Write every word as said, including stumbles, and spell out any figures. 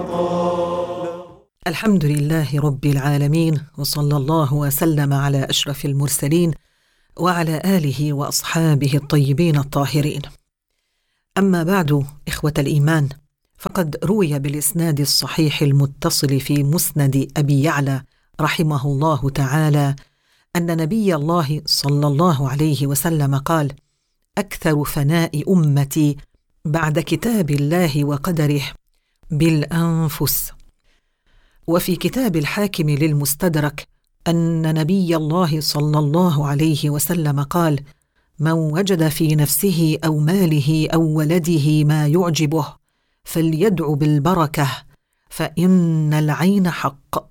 الحمد لله رب العالمين، وصلى الله وسلم على أشرف المرسلين وعلى آله وأصحابه الطيبين الطاهرين. أما بعد، إخوة الإيمان، فقد روي بالإسناد الصحيح المتصل في مسند أبي يعلى رحمه الله تعالى أن نبي الله صلى الله عليه وسلم قال: أكثر فناء أمتي بعد كتاب الله وقدره بالأنفس. وفي كتاب الحاكم للمستدرك أن نبي الله صلى الله عليه وسلم قال: من وجد في نفسه أو ماله أو ولده ما يعجبه فليدع بالبركة، فإن العين حق،